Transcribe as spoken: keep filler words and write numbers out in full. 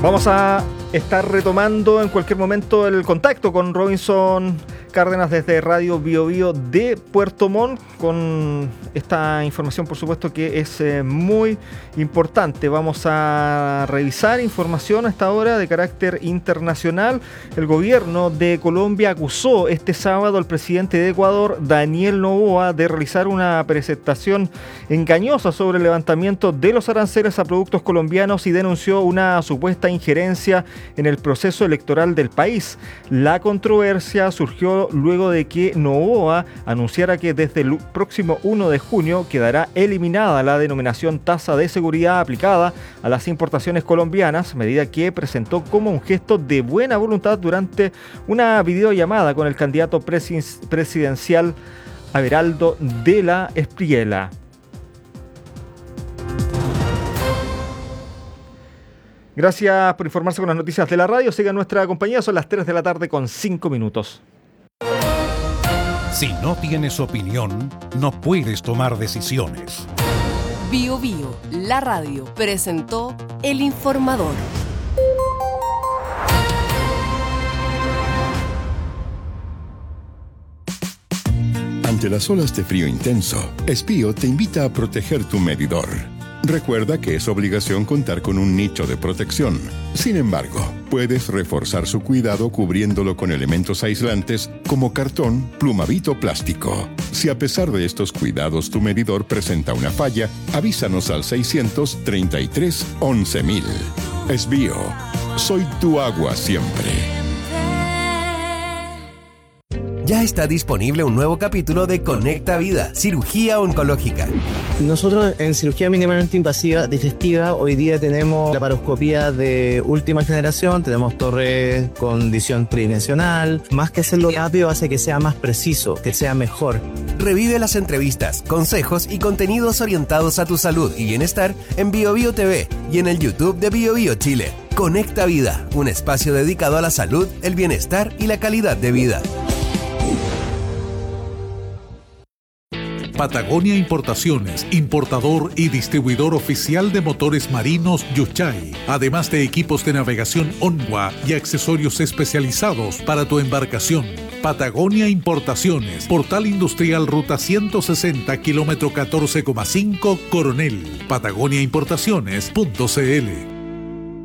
Vamos a estar retomando en cualquier momento el contacto con Robinson Cárdenas desde Radio Bio Bio de Puerto Montt con esta información, por supuesto, que es eh, muy importante. Vamos a revisar información a esta hora de carácter internacional. El gobierno de Colombia acusó este sábado al presidente de Ecuador, Daniel Noboa, de realizar una presentación engañosa sobre el levantamiento de los aranceles a productos colombianos y denunció una supuesta injerencia en el proceso electoral del país. La controversia surgió luego de que Noboa anunciara que desde el próximo primero de junio quedará eliminada la denominación tasa de seguridad aplicada a las importaciones colombianas, medida que presentó como un gesto de buena voluntad durante una videollamada con el candidato presidencial Averaldo de la Espriella. Gracias por informarse con las noticias de la radio. Siga nuestra compañía, son las tres de la tarde con cinco minutos. Si no tienes opinión, no puedes tomar decisiones. Bio Bio, la radio, presentó El Informador. Ante las olas de frío intenso, Espío te invita a proteger tu medidor. Recuerda que es obligación contar con un nicho de protección. Sin embargo, puedes reforzar su cuidado cubriéndolo con elementos aislantes como cartón, plumavit o plástico. Si a pesar de estos cuidados tu medidor presenta una falla, avísanos al seiscientos treinta y tres once mil. Espío, soy tu agua siempre. Ya está disponible un nuevo capítulo de Conecta Vida, cirugía oncológica. Nosotros en cirugía mínimamente invasiva digestiva hoy día tenemos laparoscopía de última generación, tenemos torre con visión tridimensional. Más que hacerlo rápido hace que sea más preciso, que sea mejor. Revive las entrevistas, consejos y contenidos orientados a tu salud y bienestar en Bio Bio T V y en el YouTube de Bio Bio Chile. Conecta Vida, un espacio dedicado a la salud, el bienestar y la calidad de vida. Patagonia Importaciones, importador y distribuidor oficial de motores marinos Yuchay, además de equipos de navegación Onwa y accesorios especializados para tu embarcación. Patagonia Importaciones, Portal Industrial Ruta ciento sesenta, kilómetro catorce coma cinco, Coronel. Patagonia Importaciones punto c l.